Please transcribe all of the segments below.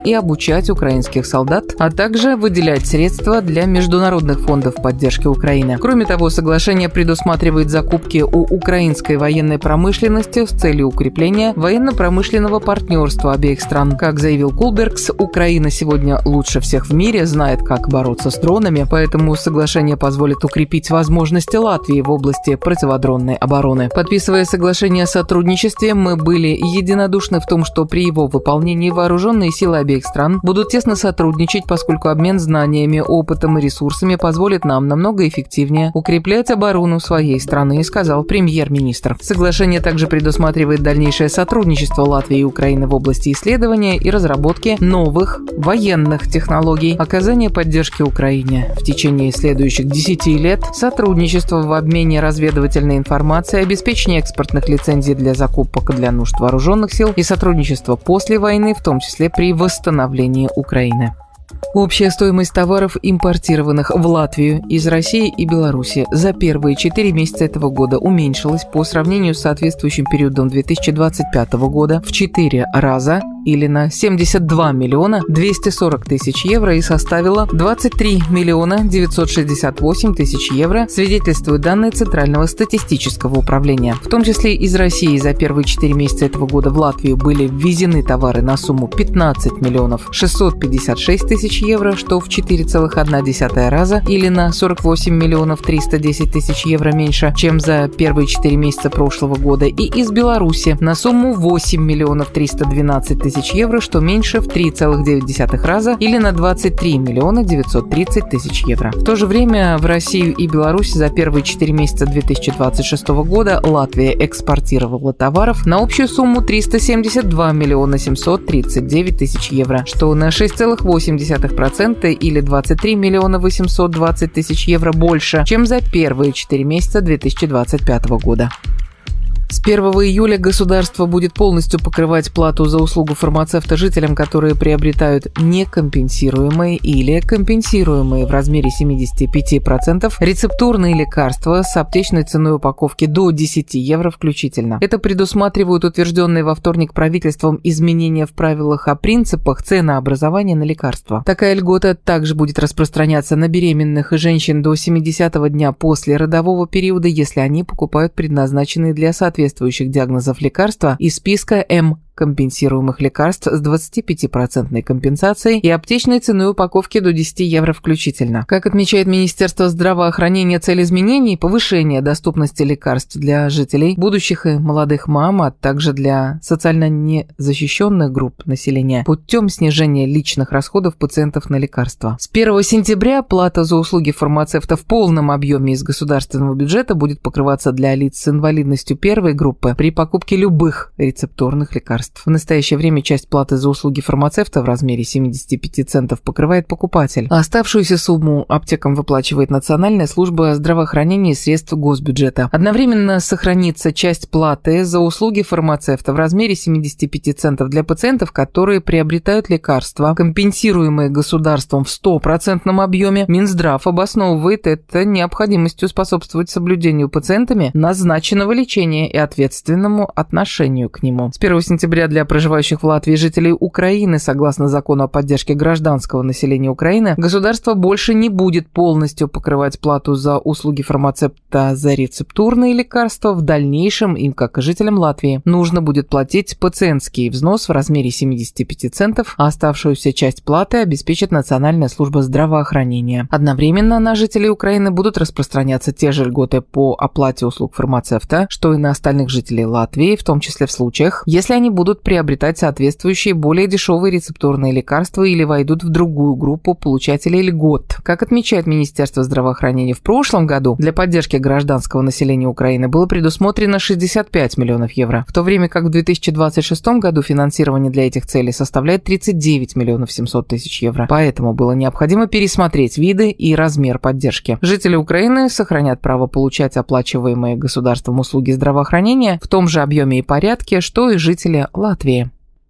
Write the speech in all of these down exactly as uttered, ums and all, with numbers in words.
и обучать украинских солдат, а также выделять средства для международных фондов поддержки Украины. Кроме того, соглашение предусматривает закупки у украинской военной промышленности с целью укрепления военно-промышленного партнерства обеих стран. Как заявил Кулбергс, Украина сегодня лучше всех в мире, знает, как бороться с дронами, поэтому соглашение позволит укрепить возможности Латвии в области противодронной обороны. Подписывая соглашение о сотрудничестве, мы были единодушны в том, что при его выполнении вооруженные силы обеих стран будут тесно сотрудничать, поскольку обмен знаниями, опытом и ресурсами позволит нам намного эффективнее укреплять оборону своей страны, сказал премьер-министр. Соглашение также предусматривает дальнейшее сотрудничество Латвии и Украины в области исследования и разработки новых военных технологий, оказания поддержки Украине. В течение следующих десяти лет сотрудничество в обмене разведывательной информацией, обеспечение экспортных лицензий для закупок для нужд вооруженных сил и сотрудничество после войны, в том числе при восстановлении Украины. Общая стоимость товаров, импортированных в Латвию из России и Беларуси за первые четыре месяца этого года уменьшилась по сравнению с соответствующим периодом две тысячи двадцать пятого года в четыре раза или на семьдесят два миллиона двести сорок тысяч евро и составила двадцать три миллиона девятьсот шестьдесят восемь тысяч евро, свидетельствуют данные Центрального статистического управления. В том числе из России за первые четыре месяца этого года в Латвию были ввезены товары на сумму пятнадцать миллионов шестьсот пятьдесят шесть тысяч евро, что в четыре целых одна десятая раза или на сорок восемь миллионов триста десять тысяч евро меньше, чем за первые четыре месяца прошлого года, и из Беларуси на сумму восемь миллионов триста двенадцать тысяч евро, что меньше в три целых девять десятых раза или на двадцать три миллиона девятьсот тридцать тысяч евро. В то же время в Россию и Беларусь за первые четыре месяца две тысячи двадцать шестого года Латвия экспортировала товаров на общую сумму триста семьдесят два миллиона семьсот тридцать девять тысяч евро, что на шесть целых восемь десятых процента или двадцать три миллиона восемьсот двадцать тысяч евро больше, чем за первые четыре месяца две тысячи двадцать пятого года. С первого июля государство будет полностью покрывать плату за услугу фармацевта жителям, которые приобретают некомпенсируемые или компенсируемые в размере семьдесят пять процентов рецептурные лекарства с аптечной ценой упаковки до десять евро включительно. Это предусматривают утвержденные во вторник правительством изменения в правилах о принципах ценообразования на лекарства. Такая льгота также будет распространяться на беременных и женщин до семидесятого дня после родового периода, если они покупают предназначенные для соответствующих соответствующих диагнозов лекарства из списка М компенсируемых лекарств с двадцатипятипроцентной компенсацией и аптечной ценой упаковки до десяти евро включительно. Как отмечает Министерство здравоохранения, цель изменений – повышение доступности лекарств для жителей, будущих и молодых мам, а также для социально незащищенных групп населения путем снижения личных расходов пациентов на лекарства. С первого сентября плата за услуги фармацевта в полном объеме из государственного бюджета будет покрываться для лиц с инвалидностью первой группы при покупке любых рецептурных лекарств. В настоящее время часть платы за услуги фармацевта в размере семьдесят пять центов покрывает покупатель, а оставшуюся сумму аптекам выплачивает Национальная служба здравоохранения из средств госбюджета. Одновременно сохранится часть платы за услуги фармацевта в размере семьдесят пять центов для пациентов, которые приобретают лекарства, компенсируемые государством в стопроцентном объеме. Минздрав обосновывает это необходимостью способствовать соблюдению пациентами назначенного лечения и ответственному отношению к нему. С первого сентября для проживающих в Латвии жителей Украины, согласно закону о поддержке гражданского населения Украины, государство больше не будет полностью покрывать плату за услуги фармацевта за рецептурные лекарства. В дальнейшем им, как и жителям Латвии, нужно будет платить пациентский взнос в размере семьдесят пять центов, а оставшуюся часть платы обеспечит Национальная служба здравоохранения. Одновременно на жителей Украины будут распространяться те же льготы по оплате услуг фармацевта, что и на остальных жителей Латвии, в том числе в случаях, если они будут приобретать соответствующие более дешевые рецептурные лекарства или войдут в другую группу получателей льгот. Как отмечает Министерство здравоохранения, в прошлом году для поддержки гражданского населения Украины было предусмотрено шестьдесят пять миллионов евро, в то время как в две тысячи двадцать шестом году финансирование для этих целей составляет тридцать девять миллионов семьсот тысяч евро. Поэтому было необходимо пересмотреть виды и размер поддержки. Жители Украины сохранят право получать оплачиваемые государством услуги здравоохранения в том же объеме и порядке, что и жители Латвии.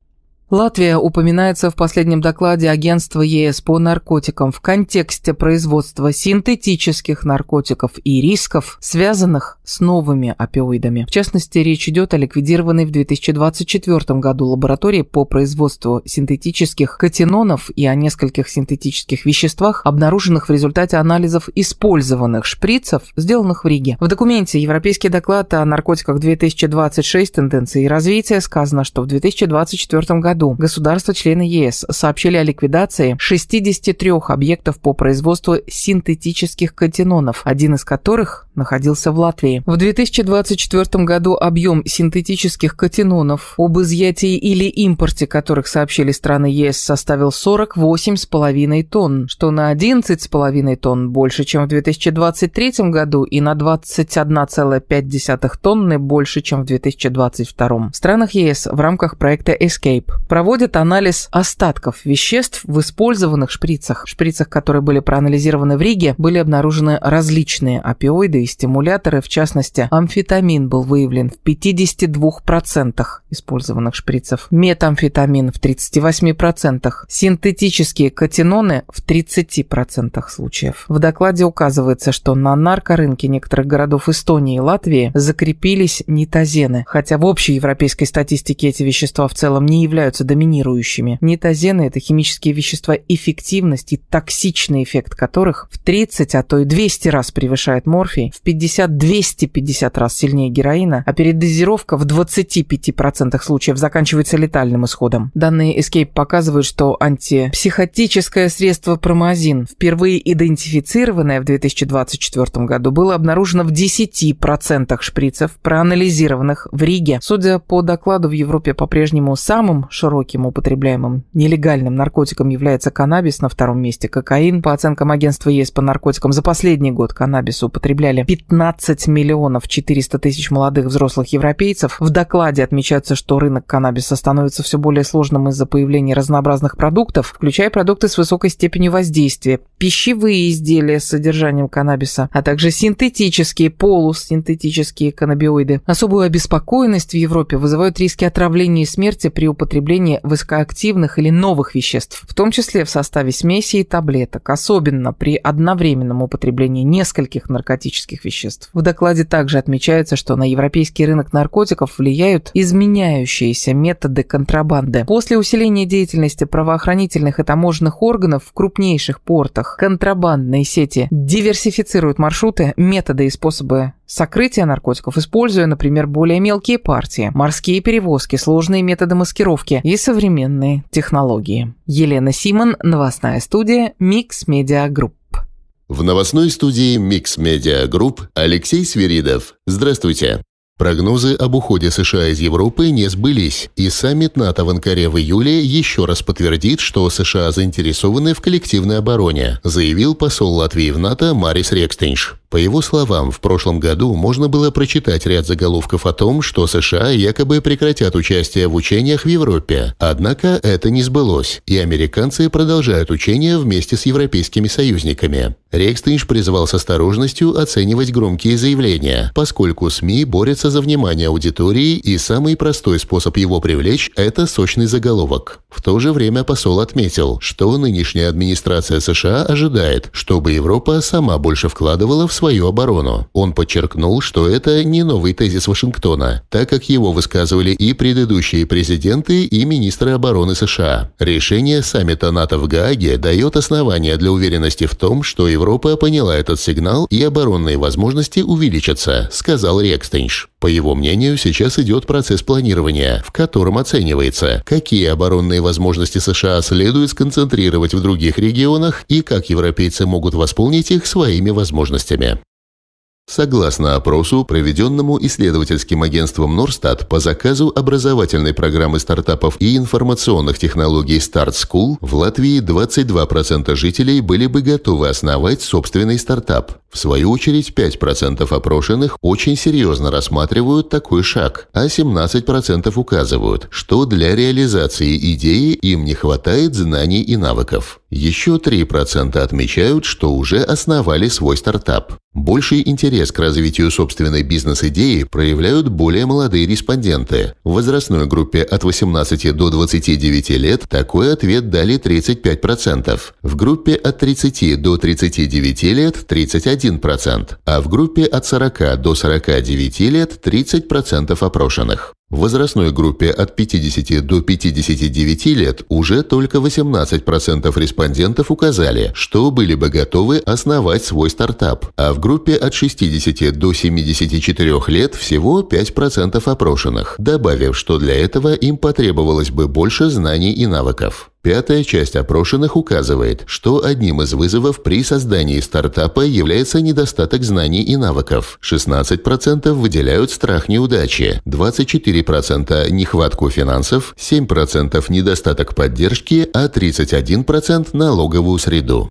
Латвия упоминается в последнем докладе Агентства ЕС по наркотикам в контексте производства синтетических наркотиков и рисков, связанных с новыми опиоидами. В частности, речь идет о ликвидированной в две тысячи двадцать четвёртом году лаборатории по производству синтетических катинонов и о нескольких синтетических веществах, обнаруженных в результате анализов использованных шприцев, сделанных в Риге. В документе «Европейский доклад о наркотиках две тысячи двадцать шесть. Тенденции и развитие» сказано, что в две тысячи двадцать четвёртом году государства-члены ЕС сообщили о ликвидации шестидесяти трёх объектов по производству синтетических катинонов, один из которых находился в Латвии. В две тысячи двадцать четвёртом году объем синтетических катинонов, об изъятии или импорте которых сообщили страны ЕС, составил сорок восемь с половиной тонн, что на одиннадцать с половиной тонн больше, чем в две тысячи двадцать третьем году, и на двадцать одна целая пять десятых тонны больше, чем в две тысячи двадцать втором. В странах ЕС в рамках проекта Escape проводят анализ остатков веществ в использованных шприцах. В шприцах, которые были проанализированы в Риге, были обнаружены различные опиоиды и стимуляторы, в частности, амфетамин был выявлен в пятидесяти двух процентах использованных шприцев, метамфетамин в тридцати восьми процентах, синтетические катиноны в тридцати процентах случаев. В докладе указывается, что на наркорынке некоторых городов Эстонии и Латвии закрепились нитозены, хотя в общей европейской статистике эти вещества в целом не являются доминирующими. Нитозены – это химические вещества, эффективность и токсичный эффект которых в тридцать, а то и двести раз превышает морфий, в пятьдесят - двести пятьдесят раз сильнее героина, а передозировка в двадцати пяти процентах случаев заканчивается летальным исходом. Данные Escape показывают, что антипсихотическое средство промазин, впервые идентифицированное в две тысячи двадцать четвёртом году, было обнаружено в десяти процентах шприцев, проанализированных в Риге. Судя по докладу, в Европе по-прежнему самым широким употребляемым нелегальным наркотиком является каннабис, на втором месте кокаин. По оценкам агентства ЕС по наркотикам, за последний год каннабис употребляли пятнадцать миллионов четыреста тысяч молодых взрослых европейцев. В докладе отмечается, что рынок каннабиса становится все более сложным из-за появления разнообразных продуктов, включая продукты с высокой степенью воздействия, пищевые изделия с содержанием каннабиса, а также синтетические, полусинтетические каннабиоиды. Особую обеспокоенность в Европе вызывают риски отравления и смерти при употреблении высокоактивных или новых веществ, в том числе в составе смеси и таблеток, особенно при одновременном употреблении нескольких наркотических веществ. В докладе также отмечается, что на европейский рынок наркотиков влияют изменяющиеся методы контрабанды. После усиления деятельности правоохранительных и таможенных органов в крупнейших портах контрабандные сети диверсифицируют маршруты, методы и способы сокрытия наркотиков, используя, например, более мелкие партии, морские перевозки, сложные методы маскировки и современные технологии. Елена Симон, новостная студия Mix Media Group. В новостной студии Mix Media Group Алексей Свиридов. Здравствуйте. Прогнозы об уходе США из Европы не сбылись, и саммит НАТО в Анкаре в июле еще раз подтвердит, что США заинтересованы в коллективной обороне, заявил посол Латвии в НАТО Марис Рекстинш. По его словам, в прошлом году можно было прочитать ряд заголовков о том, что США якобы прекратят участие в учениях в Европе. Однако это не сбылось, и американцы продолжают учения вместе с европейскими союзниками. Рекстинш призвал с осторожностью оценивать громкие заявления, поскольку СМИ борются за внимание аудитории, и самый простой способ его привлечь – это сочный заголовок. В то же время посол отметил, что нынешняя администрация США ожидает, чтобы Европа сама больше вкладывала в свою оборону. Он подчеркнул, что это не новый тезис Вашингтона, так как его высказывали и предыдущие президенты, и министры обороны США. Решение саммита НАТО в Гааге дает основания для уверенности в том, что Европа поняла этот сигнал и оборонные возможности увеличатся, сказал Рекстинш. По его мнению, сейчас идет процесс планирования, в котором оценивается, какие оборонные возможности США следует сконцентрировать в других регионах и как европейцы могут восполнить их своими возможностями. Согласно опросу, проведенному исследовательским агентством Норстат по заказу образовательной программы стартапов и информационных технологий Start School, в Латвии двадцать два процента жителей были бы готовы основать собственный стартап. В свою очередь, пять процентов опрошенных очень серьезно рассматривают такой шаг, а семнадцать процентов указывают, что для реализации идеи им не хватает знаний и навыков. Еще три процента отмечают, что уже основали свой стартап. Больший интерес к развитию собственной бизнес-идеи проявляют более молодые респонденты. В возрастной группе от восемнадцати до двадцати девяти лет такой ответ дали тридцать пять процентов. В группе от тридцати до тридцати девяти лет – тридцать один процент, а в группе от сорока до сорока девяти лет – тридцать процентов опрошенных. В возрастной группе от пятидесяти до пятидесяти девяти лет уже только восемнадцать процентов респондентов указали, что были бы готовы основать свой стартап, а в группе от шестидесяти до семидесяти четырёх лет всего пять процентов опрошенных, добавив, что для этого им потребовалось бы больше знаний и навыков. Пятая часть опрошенных указывает, что одним из вызовов при создании стартапа является недостаток знаний и навыков. шестнадцать процентов выделяют страх неудачи, двадцать четыре процента – нехватку финансов, семь процентов – недостаток поддержки, а тридцать один процент – налоговую среду.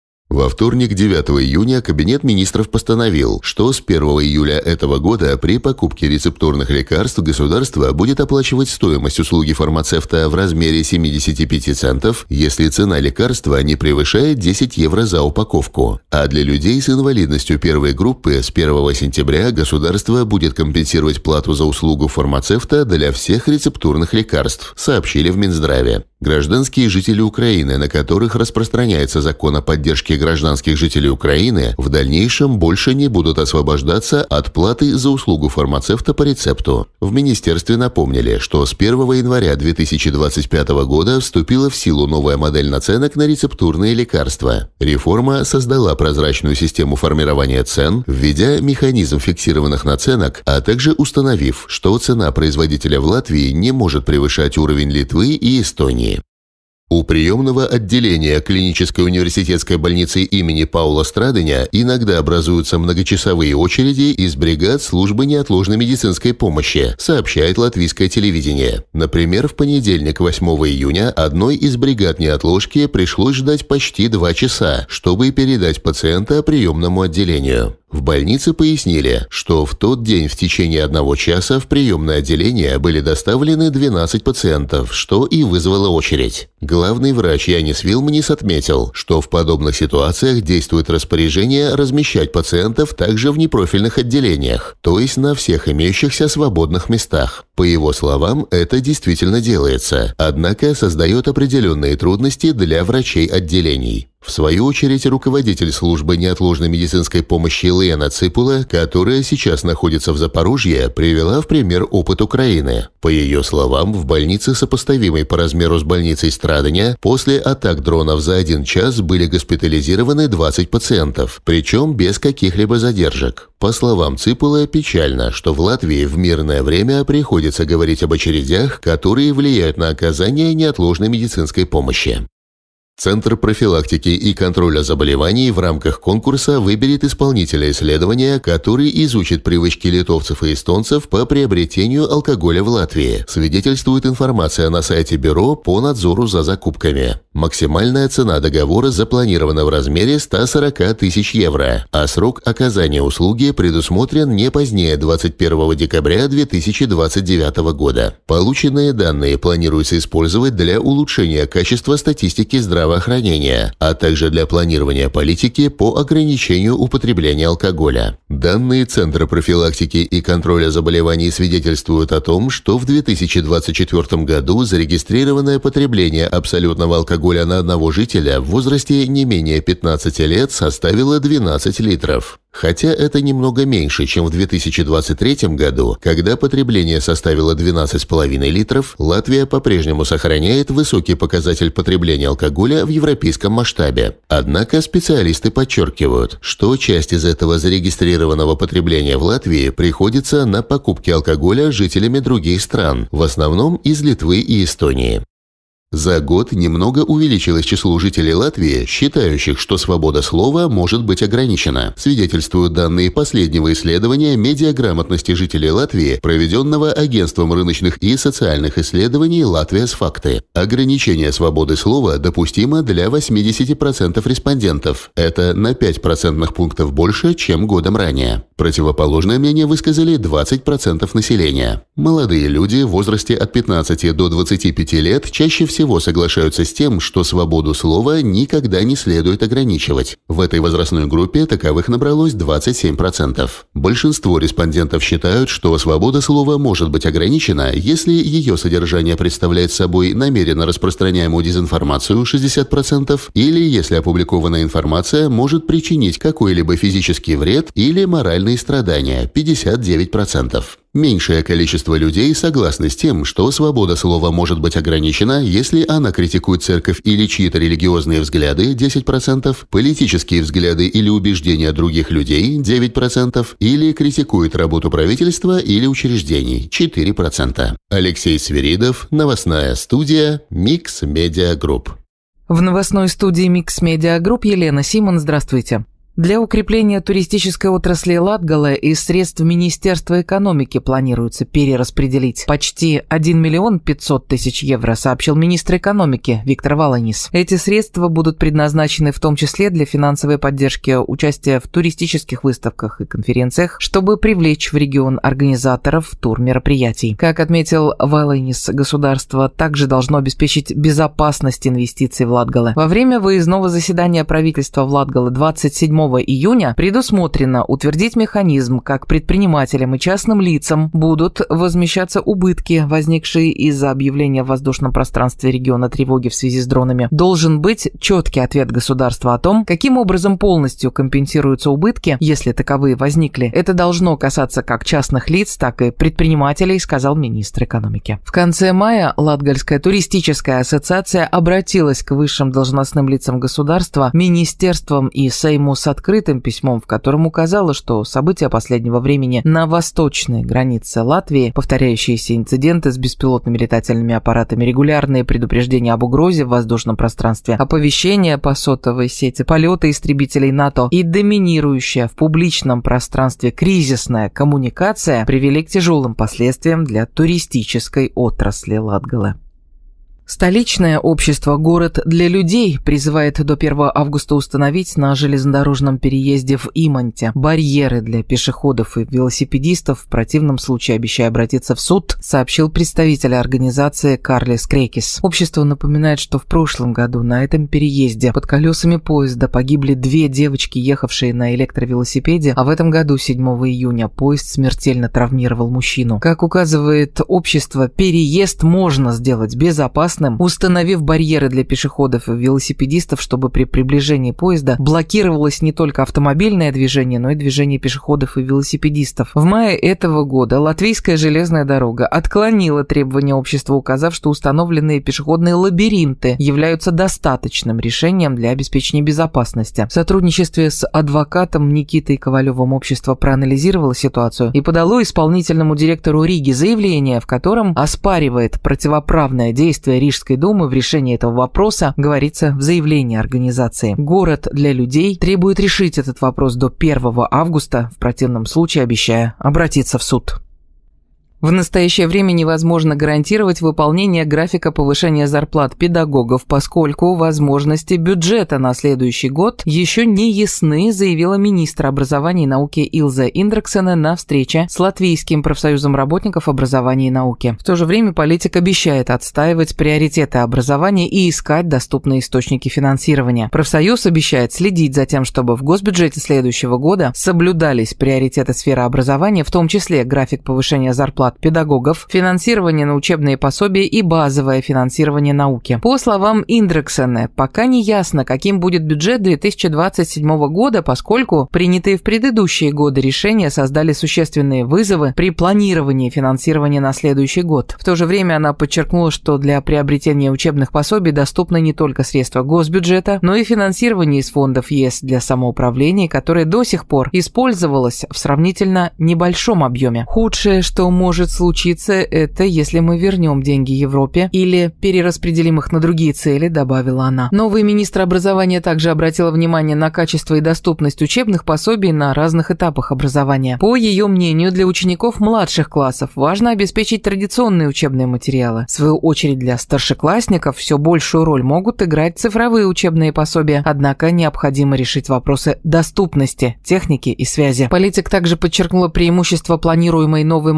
Во вторник, девятого июня, Кабинет министров постановил, что с первого июля этого года при покупке рецептурных лекарств государство будет оплачивать стоимость услуги фармацевта в размере семидесяти пяти центов, если цена лекарства не превышает десять евро за упаковку. А для людей с инвалидностью первой группы с первого сентября государство будет компенсировать плату за услугу фармацевта для всех рецептурных лекарств, сообщили в Минздраве. Гражданские жители Украины, на которых распространяется закон о поддержке гражданских жителей Украины, в дальнейшем больше не будут освобождаться от платы за услугу фармацевта по рецепту. В министерстве напомнили, что с первого января две тысячи двадцать пятого года вступила в силу новая модель наценок на рецептурные лекарства. Реформа создала прозрачную систему формирования цен, введя механизм фиксированных наценок, а также установив, что цена производителя в Латвии не может превышать уровень Литвы и Эстонии. У приемного отделения клинической университетской больницы имени Паула Страдыня иногда образуются многочасовые очереди из бригад службы неотложной медицинской помощи, сообщает латвийское телевидение. Например, в понедельник, восьмого июня, одной из бригад неотложки пришлось ждать почти два часа, чтобы передать пациента приемному отделению. В больнице пояснили, что в тот день в течение одного часа в приемное отделение были доставлены двенадцать пациентов, что и вызвало очередь. Главный врач Янис Вилманис отметил, что в подобных ситуациях действует распоряжение размещать пациентов также в непрофильных отделениях, то есть на всех имеющихся свободных местах. По его словам, это действительно делается, однако создает определенные трудности для врачей отделений. В свою очередь, руководитель службы неотложной медицинской помощи Лена Ципула, которая сейчас находится в Запорожье, привела в пример опыт Украины. По ее словам, в больнице, сопоставимой по размеру с больницей Страдыня, после атак дронов за один час были госпитализированы двадцать пациентов, причем без каких-либо задержек. По словам Ципула, печально, что в Латвии в мирное время приходится говорить об очередях, которые влияют на оказание неотложной медицинской помощи. Центр профилактики и контроля заболеваний в рамках конкурса выберет исполнителя исследования, который изучит привычки литовцев и эстонцев по приобретению алкоголя в Латвии, свидетельствует информация на сайте Бюро по надзору за закупками. Максимальная цена договора запланирована в размере ста сорока тысяч евро, а срок оказания услуги предусмотрен не позднее двадцать первого декабря две тысячи двадцать девятого года. Полученные данные планируется использовать для улучшения качества статистики здравоохранения. здравоохранения, а также для планирования политики по ограничению употребления алкоголя. Данные Центра профилактики и контроля заболеваний свидетельствуют о том, что в две тысячи двадцать четвёртом году зарегистрированное потребление абсолютного алкоголя на одного жителя в возрасте не менее пятнадцати лет составило двенадцать литров. Хотя это немного меньше, чем в две тысячи двадцать третьем году, когда потребление составило двенадцать с половиной литров, Латвия по-прежнему сохраняет высокий показатель потребления алкоголя в европейском масштабе. Однако специалисты подчеркивают, что часть из этого зарегистрированного потребления в Латвии приходится на покупки алкоголя жителями других стран, в основном из Литвы и Эстонии. За год немного увеличилось число жителей Латвии, считающих, что свобода слова может быть ограничена, свидетельствуют данные последнего исследования медиаграмотности жителей Латвии, проведенного Агентством рыночных и социальных исследований «Латвия с факты». Ограничение свободы слова допустимо для восьмидесяти процентов респондентов. Это на пять процентных пунктов больше, чем годом ранее. Противоположное мнение высказали двадцать процентов населения. Молодые люди в возрасте от пятнадцати до двадцати пяти лет чаще всего всего соглашаются с тем, что свободу слова никогда не следует ограничивать. В этой возрастной группе таковых набралось двадцать семь процентов. Большинство респондентов считают, что свобода слова может быть ограничена, если ее содержание представляет собой намеренно распространяемую дезинформацию шестьдесят процентов или если опубликованная информация может причинить какой-либо физический вред или моральные страдания пятьдесят девять процентов. Меньшее количество людей согласны с тем, что свобода слова может быть ограничена, если она критикует церковь или чьи-то религиозные взгляды десять процентов, политические взгляды или убеждения других людей девять процентов или критикует работу правительства или учреждений четыре процента. Алексей Свиридов, новостная студия Mix Media Group. В новостной студии Mix Media Group Елена Симон, здравствуйте. Для укрепления туристической отрасли Латгалы из средств Министерства экономики планируется перераспределить почти один миллион пятьсот тысяч евро, сообщил министр экономики Виктор Валайнис. Эти средства будут предназначены в том числе для финансовой поддержки участия в туристических выставках и конференциях, чтобы привлечь в регион организаторов турмероприятий. Как отметил Валайнис, государство также должно обеспечить безопасность инвестиций в Латгалы. Во время выездного заседания правительства в Латгалы двадцать седьмого июня предусмотрено утвердить механизм, как предпринимателям и частным лицам будут возмещаться убытки, возникшие из-за объявления в воздушном пространстве региона тревоги в связи с дронами. Должен быть четкий ответ государства о том, каким образом полностью компенсируются убытки, если таковые возникли. Это должно касаться как частных лиц, так и предпринимателей, сказал министр экономики. В конце мая Латгальская туристическая ассоциация обратилась к высшим должностным лицам государства, министерствам и Сейму с открытым письмом, в котором указала, что события последнего времени на восточной границе Латвии, повторяющиеся инциденты с беспилотными летательными аппаратами, регулярные предупреждения об угрозе в воздушном пространстве, оповещения по сотовой сети, полеты истребителей НАТО и доминирующая в публичном пространстве кризисная коммуникация привели к тяжелым последствиям для туристической отрасли Латгалы. Столичное общество «Город для людей» призывает до первого августа установить на железнодорожном переезде в Иманте барьеры для пешеходов и велосипедистов, в противном случае обещая обратиться в суд, сообщил представитель организации Карлис Крекис. Общество напоминает, что в прошлом году на этом переезде под колесами поезда погибли две девочки, ехавшие на электровелосипеде, а в этом году, седьмого июня, поезд смертельно травмировал мужчину. Как указывает общество, переезд можно сделать безопасным, установив барьеры для пешеходов и велосипедистов, чтобы при приближении поезда блокировалось не только автомобильное движение, но и движение пешеходов и велосипедистов. В мае этого года Латвийская железная дорога отклонила требования общества, указав, что установленные пешеходные лабиринты являются достаточным решением для обеспечения безопасности. В сотрудничестве с адвокатом Никитой Ковалевым общество проанализировало ситуацию и подало исполнительному директору Риги заявление, в котором оспаривает противоправное действие Рижской думы в решении этого вопроса, говорится в заявлении организации. «Город для людей» требует решить этот вопрос до первого августа, в противном случае обещая обратиться в суд. В настоящее время невозможно гарантировать выполнение графика повышения зарплат педагогов, поскольку возможности бюджета на следующий год еще не ясны, заявила министр образования и науки Илза Индрексене на встрече с Латвийским профсоюзом работников образования и науки. В то же время политик обещает отстаивать приоритеты образования и искать доступные источники финансирования. Профсоюз обещает следить за тем, чтобы в госбюджете следующего года соблюдались приоритеты сферы образования, в том числе график повышения зарплат педагогов, финансирование на учебные пособия и базовое финансирование науки. По словам Индрексене, пока не ясно, каким будет бюджет две тысячи двадцать седьмого года, поскольку принятые в предыдущие годы решения создали существенные вызовы при планировании финансирования на следующий год. В то же время она подчеркнула, что для приобретения учебных пособий доступны не только средства госбюджета, но и финансирование из фондов ЕС для самоуправления, которое до сих пор использовалось в сравнительно небольшом объеме. Худшее, что может случиться, это если мы вернем деньги Европе или перераспределим их на другие цели, добавила она. Новый министр образования также обратила внимание на качество и доступность учебных пособий на разных этапах образования. По ее мнению, для учеников младших классов важно обеспечить традиционные учебные материалы. В свою очередь, для старшеклассников все большую роль могут играть цифровые учебные пособия, однако необходимо решить вопросы доступности, техники и связи. Политик также подчеркнула преимущество планируемой новой модели финансирования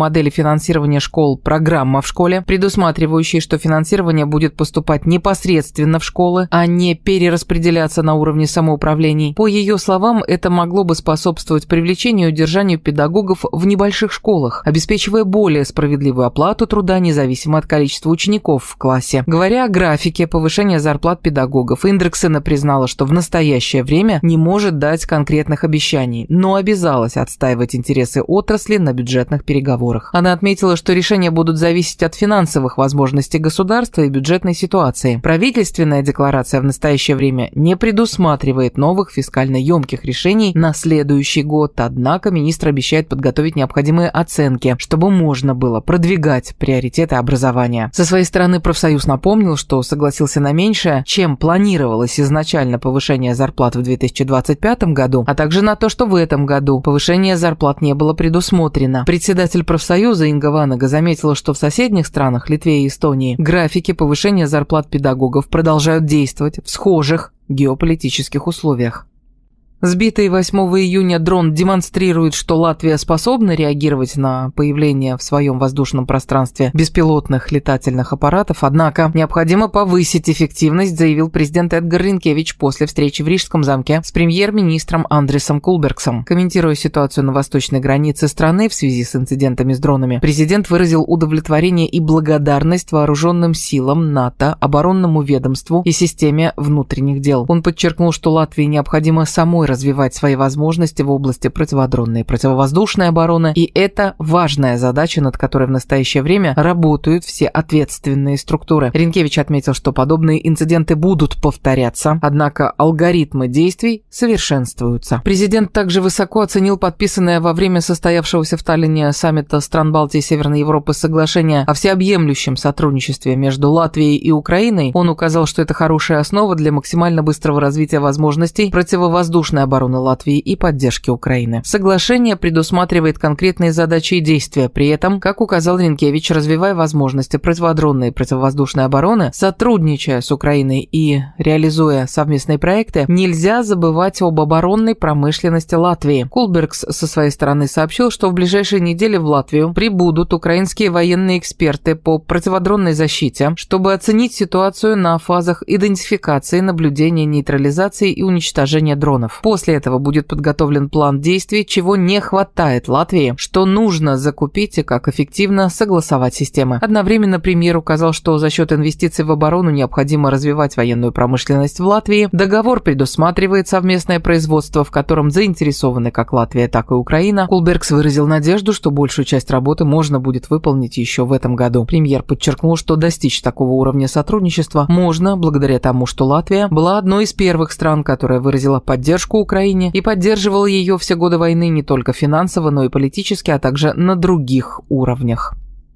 финансирования школ «Программа в школе», предусматривающей, что финансирование будет поступать непосредственно в школы, а не перераспределяться на уровне самоуправлений. По ее словам, это могло бы способствовать привлечению и удержанию педагогов в небольших школах, обеспечивая более справедливую оплату труда независимо от количества учеников в классе. Говоря о графике повышения зарплат педагогов, Индрексена признала, что в настоящее время не может дать конкретных обещаний, но обязалась отстаивать интересы отрасли на бюджетных переговорах. Она отметила, что решения будут зависеть от финансовых возможностей государства и бюджетной ситуации. Правительственная декларация в настоящее время не предусматривает новых фискально емких решений на следующий год, однако министр обещает подготовить необходимые оценки, чтобы можно было продвигать приоритеты образования. Со своей стороны профсоюз напомнил, что согласился на меньшее, чем планировалось изначально повышение зарплат в две тысячи двадцать пятом году, а также на то, что в этом году повышение зарплат не было предусмотрено. Председатель профсоюза Инга Ванага заметила, что в соседних странах, Литве и Эстонии, графики повышения зарплат педагогов продолжают действовать в схожих геополитических условиях. Сбитый восьмого июня дрон демонстрирует, что Латвия способна реагировать на появление в своем воздушном пространстве беспилотных летательных аппаратов, однако необходимо повысить эффективность, заявил президент Эдгар Ринкевич после встречи в Рижском замке с премьер-министром Андресом Кулбергсом. Комментируя ситуацию на восточной границе страны в связи с инцидентами с дронами, президент выразил удовлетворение и благодарность вооруженным силам НАТО, оборонному ведомству и системе внутренних дел. Он подчеркнул, что Латвии необходимо самой развивать свои возможности в области противодронной и противовоздушной обороны, и это важная задача, над которой в настоящее время работают все ответственные структуры. Ринкевич отметил, что подобные инциденты будут повторяться, однако алгоритмы действий совершенствуются. Президент также высоко оценил подписанное во время состоявшегося в Таллине саммита стран Балтии и Северной Европы соглашение о всеобъемлющем сотрудничестве между Латвией и Украиной. Он указал, что это хорошая основа для максимально быстрого развития возможностей противовоздушной обороны Латвии и поддержки Украины. Соглашение предусматривает конкретные задачи и действия. При этом, как указал Ринкевич, развивая возможности противодронной и противовоздушной обороны, сотрудничая с Украиной и реализуя совместные проекты, нельзя забывать об оборонной промышленности Латвии. Кулбергс со своей стороны сообщил, что в ближайшие недели в Латвию прибудут украинские военные эксперты по противодронной защите, чтобы оценить ситуацию на фазах идентификации, наблюдения, нейтрализации и уничтожения дронов. После этого будет подготовлен план действий, чего не хватает Латвии, что нужно закупить и как эффективно согласовать системы. Одновременно премьер указал, что за счет инвестиций в оборону необходимо развивать военную промышленность в Латвии. Договор предусматривает совместное производство, в котором заинтересованы как Латвия, так и Украина. Кулбергс выразил надежду, что большую часть работы можно будет выполнить еще в этом году. Премьер подчеркнул, что достичь такого уровня сотрудничества можно благодаря тому, что Латвия была одной из первых стран, которая выразила поддержку Украине и поддерживал ее все годы войны не только финансово, но и политически, а также на других уровнях.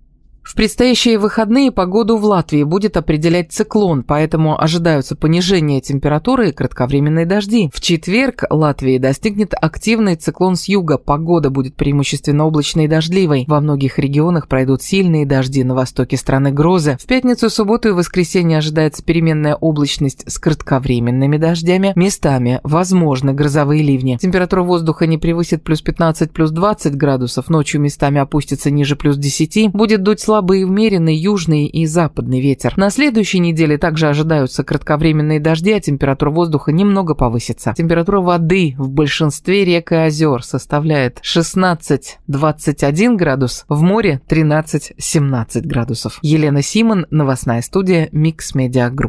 В предстоящие выходные погоду в Латвии будет определять циклон, поэтому ожидаются понижение температуры и кратковременные дожди. В четверг Латвии достигнет активный циклон с юга. Погода будет преимущественно облачной и дождливой. Во многих регионах пройдут сильные дожди, на востоке страны грозы. В пятницу, субботу и воскресенье ожидается переменная облачность с кратковременными дождями. Местами возможны грозовые ливни. Температура воздуха не превысит плюс пятнадцать, плюс двадцать градусов. Ночью местами опустится ниже плюс десяти. Будет дуть слабый слабый умеренный южный и западный ветер. На следующей неделе также ожидаются кратковременные дожди, а температура воздуха немного повысится. Температура воды в большинстве рек и озер составляет шестнадцать - двадцать один градус, в море тринадцать - семнадцать градусов. Елена Симон, новостная студия Mix Media Group.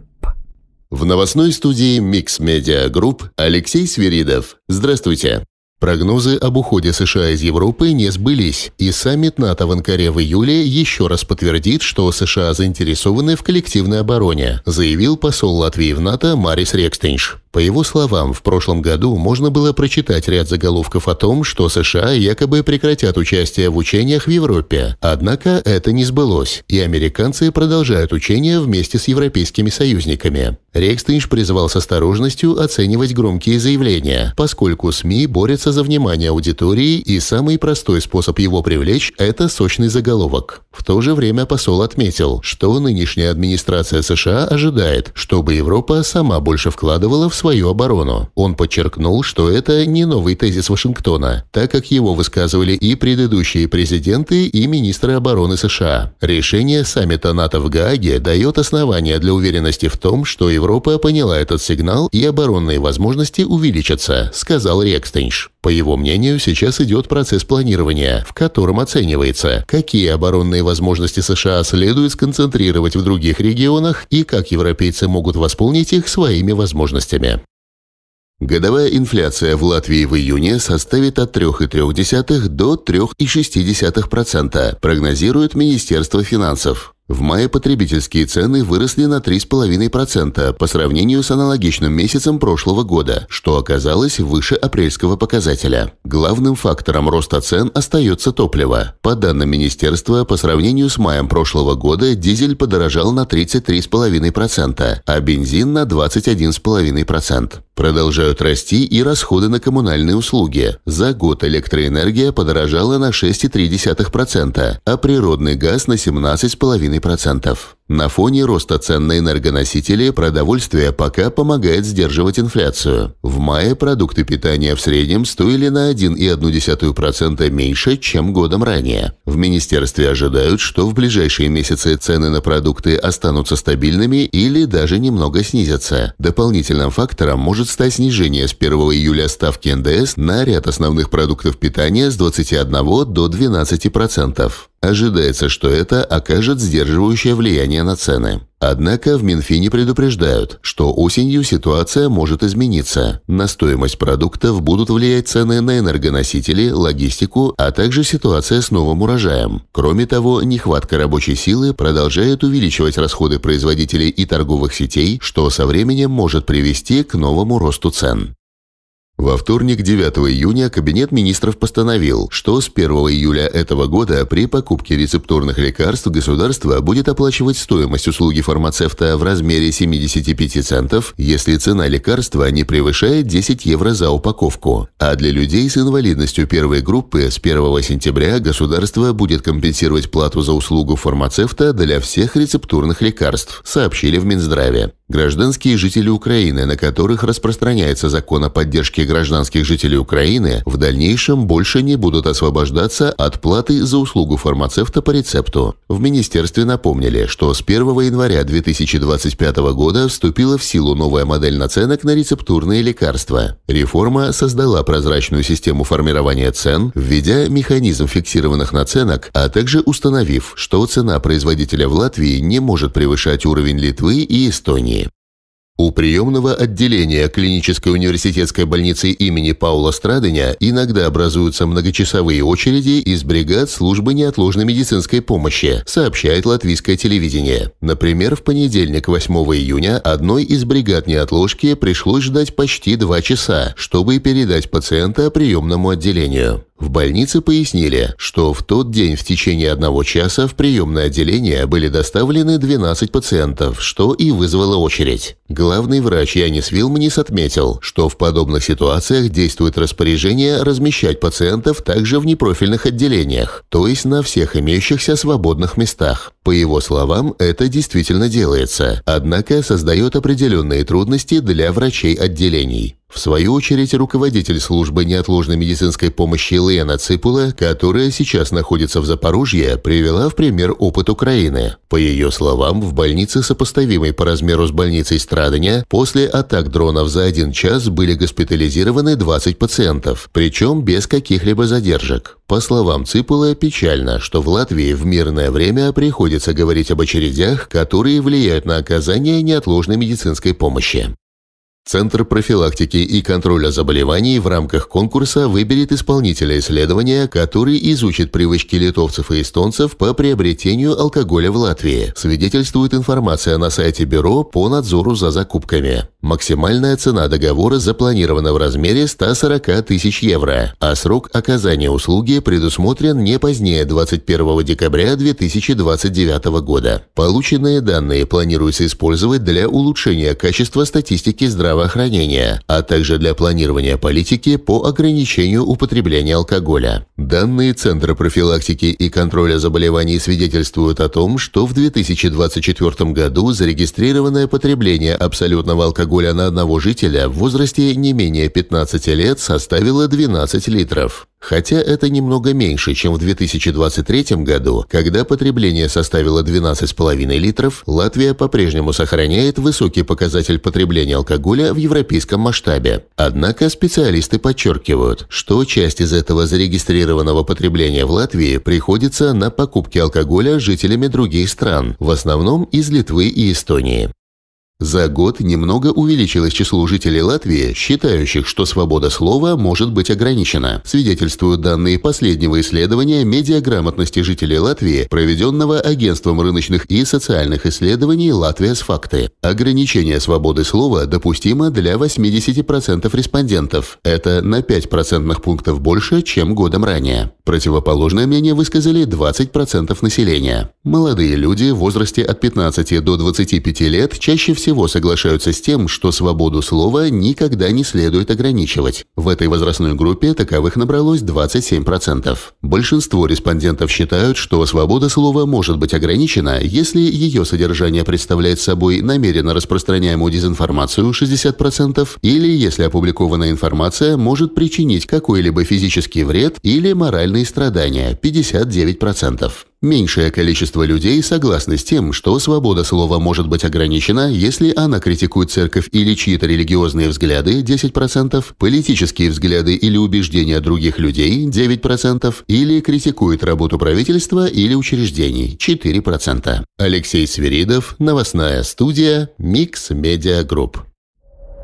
В новостной студии Mix Media Group Алексей Свиридов. Здравствуйте. Прогнозы об уходе США из Европы не сбылись, и саммит НАТО в Анкаре в июле еще раз подтвердит, что США заинтересованы в коллективной обороне, заявил посол Латвии в НАТО Марис Рекстинш. По его словам, в прошлом году можно было прочитать ряд заголовков о том, что США якобы прекратят участие в учениях в Европе. Однако это не сбылось, и американцы продолжают учения вместе с европейскими союзниками. Рекстинш призвал с осторожностью оценивать громкие заявления, поскольку СМИ борются за внимание аудитории, и самый простой способ его привлечь – это сочный заголовок. В то же время посол отметил, что нынешняя администрация США ожидает, чтобы Европа сама больше вкладывала в свою оборону. Он подчеркнул, что это не новый тезис Вашингтона, так как его высказывали и предыдущие президенты, и министры обороны США. Решение саммита НАТО в Гааге дает основания для уверенности в том, что Европа поняла этот сигнал и оборонные возможности увеличатся, сказал Рекстенш. По его мнению, сейчас идет процесс планирования, в котором оценивается, какие оборонные возможности США следует сконцентрировать в других регионах и как европейцы могут восполнить их своими возможностями. Годовая инфляция в Латвии в июне составит от трёх целых трёх десятых до трёх целых шести десятых процента, прогнозирует Министерство финансов. В мае потребительские цены выросли на три целых пять десятых процента по сравнению с аналогичным месяцем прошлого года, что оказалось выше апрельского показателя. Главным фактором роста цен остается топливо. По данным министерства, по сравнению с маем прошлого года дизель подорожал на тридцать три целых пять десятых процента, а бензин на двадцать один целых пять десятых процента. Продолжают расти и расходы на коммунальные услуги. За год электроэнергия подорожала на шесть целых три десятых процента, а природный газ на семнадцать целых пять десятых процента. На фоне роста цен на энергоносители продовольствие пока помогает сдерживать инфляцию. В мае продукты питания в среднем стоили на один целых одну десятую процента меньше, чем годом ранее. В министерстве ожидают, что в ближайшие месяцы цены на продукты останутся стабильными или даже немного снизятся. Дополнительным фактором может стать снижение с первого июля ставки эн дэ эс на ряд основных продуктов питания с двадцати одного до двенадцати процентов. Ожидается, что это окажет сдерживающее влияние на цены. Однако в Минфине предупреждают, что осенью ситуация может измениться. На стоимость продуктов будут влиять цены на энергоносители, логистику, а также ситуация с новым урожаем. Кроме того, нехватка рабочей силы продолжает увеличивать расходы производителей и торговых сетей, что со временем может привести к новому росту цен. Во вторник, девятого июня, Кабинет министров постановил, что с первого июля этого года при покупке рецептурных лекарств государство будет оплачивать стоимость услуги фармацевта в размере семидесяти пяти центов, если цена лекарства не превышает десять евро за упаковку. А для людей с инвалидностью первой группы с первого сентября государство будет компенсировать плату за услугу фармацевта для всех рецептурных лекарств, сообщили в Минздраве. Гражданские жители Украины, на которых распространяется закон о поддержке гражданских жителей Украины, в дальнейшем больше не будут освобождаться от платы за услугу фармацевта по рецепту. В министерстве напомнили, что с первого января две тысячи двадцать пятого года вступила в силу новая модель наценок на рецептурные лекарства. Реформа создала прозрачную систему формирования цен, введя механизм фиксированных наценок, а также установив, что цена производителя в Латвии не может превышать уровень Литвы и Эстонии. У приемного отделения клинической университетской больницы имени Паула Страденя иногда образуются многочасовые очереди из бригад службы неотложной медицинской помощи, сообщает латвийское телевидение. Например, в понедельник, восьмого июня, одной из бригад неотложки пришлось ждать почти два часа, чтобы передать пациента приемному отделению. В больнице пояснили, что в тот день в течение одного часа в приемное отделение были доставлены двенадцать пациентов, что и вызвало очередь. Главный врач Янис Вилманис отметил, что в подобных ситуациях действует распоряжение размещать пациентов также в непрофильных отделениях, то есть на всех имеющихся свободных местах. По его словам, это действительно делается, однако создает определенные трудности для врачей отделений. В свою очередь, руководитель службы неотложной медицинской помощи Лена Ципула, которая сейчас находится в Запорожье, привела в пример опыт Украины. По ее словам, в больнице, сопоставимой по размеру с больницей Страденя, после атак дронов за один час были госпитализированы двадцать пациентов, причем без каких-либо задержек. По словам Ципула, печально, что в Латвии в мирное время приходится говорить об очередях, которые влияют на оказание неотложной медицинской помощи. Центр профилактики и контроля заболеваний в рамках конкурса выберет исполнителя исследования, который изучит привычки литовцев и эстонцев по приобретению алкоголя в Латвии, свидетельствует информация на сайте Бюро по надзору за закупками. Максимальная цена договора запланирована в размере ста сорока тысяч евро, а срок оказания услуги предусмотрен не позднее двадцать первого декабря две тысячи двадцать девятого года. Полученные данные планируется использовать для улучшения качества статистики здравоохранения здравоохранения, а также для планирования политики по ограничению употребления алкоголя. Данные Центра профилактики и контроля заболеваний свидетельствуют о том, что в две тысячи двадцать четвёртом году зарегистрированное потребление абсолютного алкоголя на одного жителя в возрасте не менее пятнадцати лет составило двенадцать литров. Хотя это немного меньше, чем в две тысячи двадцать третьем году, когда потребление составило двенадцать целых пять десятых литров, Латвия по-прежнему сохраняет высокий показатель потребления алкоголя в европейском масштабе. Однако специалисты подчеркивают, что часть из этого зарегистрированного потребления в Латвии приходится на покупки алкоголя жителями других стран, в основном из Литвы и Эстонии. За год немного увеличилось число жителей Латвии, считающих, что свобода слова может быть ограничена, свидетельствуют данные последнего исследования медиаграмотности жителей Латвии, проведенного Агентством рыночных и социальных исследований «Латвия с факты». Ограничение свободы слова допустимо для восьмидесяти процентов респондентов. Это на пять процентных пунктов больше, чем годом ранее. Противоположное мнение высказали двадцать процентов населения. Молодые люди в возрасте от пятнадцати до двадцати пяти лет чаще всего всего соглашаются с тем, что свободу слова никогда не следует ограничивать. В этой возрастной группе таковых набралось двадцать семь процентов. Большинство респондентов считают, что свобода слова может быть ограничена, если ее содержание представляет собой намеренно распространяемую дезинформацию шестьдесят процентов или если опубликованная информация может причинить какой-либо физический вред или моральные страдания пятьдесят девять процентов. Меньшее количество людей согласны с тем, что свобода слова может быть ограничена, если она критикует церковь или чьи-то религиозные взгляды десять процентов, политические взгляды или убеждения других людей девять процентов или критикует работу правительства или учреждений четыре процента. Алексей Свиридов, новостная студия Mix Media Group.